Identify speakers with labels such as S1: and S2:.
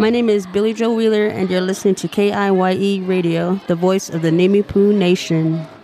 S1: My name is Billy Joe Wheeler, and you're listening to KIYE Radio, the voice of the Namipu Nation.